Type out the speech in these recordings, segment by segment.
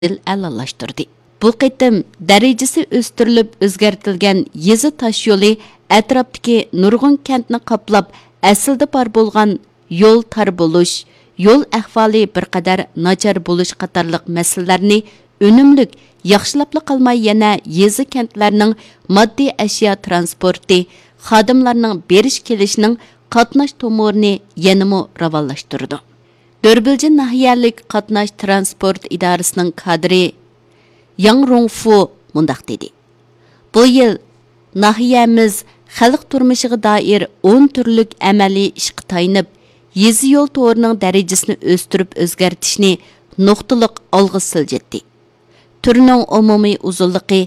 a'lolashtirdi. Bu qitim darajasi o'stirilib o'zgartirilgan yezi tosh yo'li atrofdagi nurg'un kentni qoplab, aslida bor bo'lgan yo'l tar bo'lish, yo'l ahvoli bir qadar nachar bo'lish qatorliq masalalarni unumlik yaxshilab qolmay yana yezi kentlarning moddiy ashyo transporti, xodimlarning berish kelishning qatnash to'murini yanamo ravonlashtirdi. Dörbilci nahiyalik qatnash transport idorasining kadri Yang Rongfu mundaq dedi. Bu yil nahiyamiz xalq turmushiga doir 10 turlik amaliy ishga tayinib, yezi yo'l to'rining darajasini o'stirib o'zgartishni nuqtaliq olg'a siljetdi. Turning umumiy uzunligi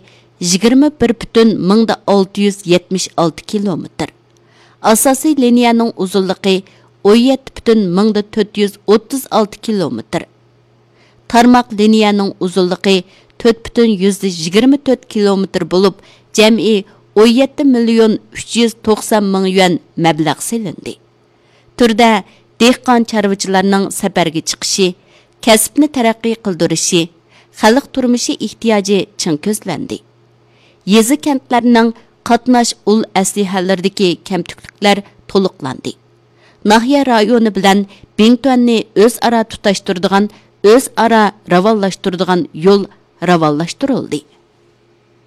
21,676 kilometr. Asosiy liniyaning uzunligi 17,436 kilometr. Tarmoq liniyaning uzunligi 4,124 kilometr bo'lib, jami 17,390,000 yuan mablag' silindi. Turda dehqon chorvachilarning safarga chiqishi, kasbni taraqqiy qildirishi, xalq turmushi ehtiyoji chin ko'zlandi. Yezi kentlarning qatnash ul aslihalaridagi kamtukliklar to'liqlandi. Nahiya rayoni bilan Bingtuanni o'zaro tutashtiradigan, o'zaro ravonlashtiradigan yo'l ravonlashtirildi.